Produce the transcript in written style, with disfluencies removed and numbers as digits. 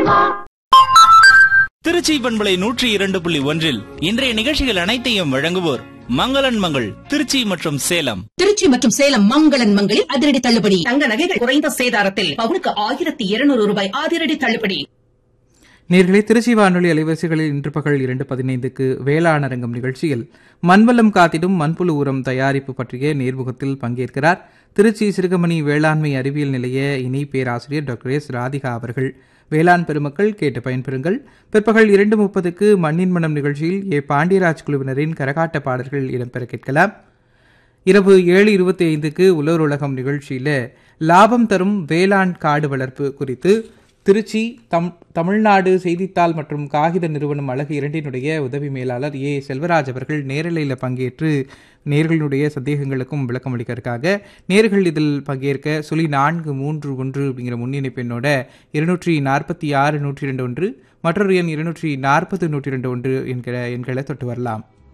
திருச்சி பண்பலை 102.1 இன்றைய நிகழ்ச்சிகள் அனைத்தையும் வழங்குவோர் மங்களன் மங்கள் திருச்சி மற்றும் சேலம். திருச்சி மற்றும் சேலம் மங்களன் மங்களில் அதிரடி தள்ளுபடி. தங்க நகைகள் குறைந்த சேதாரத்தில் பவுனுக்கு 1200 ரூபாய் அதிரடி தள்ளுபடி. நேர்களே, திருச்சி வானொலி அலைவரிசைகளில் இன்று பகல் 2:15 வேளாண் அரங்கம் நிகழ்ச்சியில் மண்வளம் காத்திடும் மண்புழு உரம் தயாரிப்பு பற்றிய நேர்முகத்தில் பங்கேற்கிறார் திருச்சி சிறுகமணி வேளாண்மை அறிவியல் நிலைய இணை பேராசிரியர் டாக்டர் எஸ் ராதிகா அவர்கள். வேளாண் பெருமக்கள் கேட்டு பயன்பெறுங்கள். பிற்பகல் 2:30 மண்ணின் மனம் நிகழ்ச்சியில் ஏ பாண்டியராஜ் குழுவினரின் கரகாட்ட பாடல்கள் இடம்பெற கேட்கலாம். இரவு 7:25 உலர் உலகம் நிகழ்ச்சியில லாபம் தரும் வேளாண் காடு வளர்ப்பு குறித்து திருச்சி தமிழ்நாடு செய்தித்தாள் மற்றும் காகித நிறுவனம் அழகு 2 உதவி மேலாளர் ஏ செல்வராஜ் அவர்கள் நேரலையில் பங்கேற்று நேர்களுடைய சந்தேகங்களுக்கும் விளக்கம் அளிக்கிறதுக்காக நேர்கள் இதில் பங்கேற்க 0431 அப்படிங்கிற முன்னிணைப்பு எண்ணோட 246 102 மற்றொரு எண் 240 102 என்கிற எண்களை தொட்டு வரலாம்.